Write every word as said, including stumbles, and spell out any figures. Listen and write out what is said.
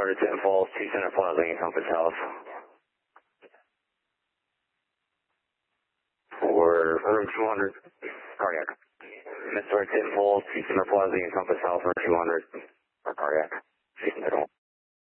started to Falls, two Center Plaza, Encompass Health. For room two hundred, cardiac. Miss Started to Falls, two Center Plaza, Encompass Health, room two hundred, for cardiac. She's middle.